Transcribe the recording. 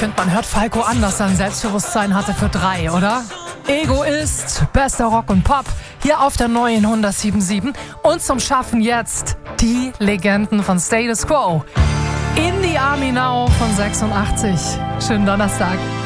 finde, man hört Falco an, dass er ein Selbstbewusstsein hatte für 3, oder? Egoist, bester Rock und Pop, hier auf der neuen 107.7 und zum Schaffen jetzt die Legenden von Status Quo. In the Army Now von 86. Schönen Donnerstag.